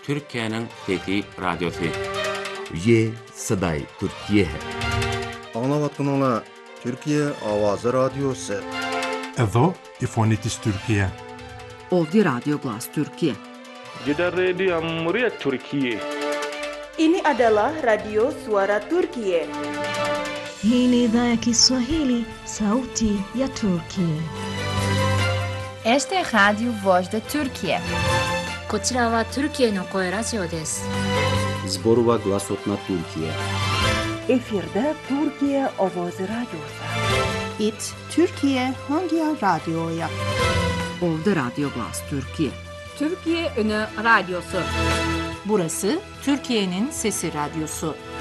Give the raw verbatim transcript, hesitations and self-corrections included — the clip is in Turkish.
Türkiye'nin Fethi Radyosu. Ye Saday Türkiye. Anlavatkanlar Türkiye Avazı Radyosu. Edo İfonitis Türkiye. Ovdje Radio Glas Türkiye. Jeddah Radio Muria Türkiye. Ini adalah Radio Suara Turkiye. Hii ni idhaa ya Kiswahili, sauti ya Turkiye. Este é Radio Voz da Turkiye. こちらはトルキエの声ラジオです。 Zborova Glasotna Türkiye. Efirde Türkiye Avazı Radyosu. İt Türkiye Hangi Radyo'ya? Ovdje Radio Glas Türkiye. Türkiye Ünü Radyosu. Burası Türkiye'nin Sesi Radyosu.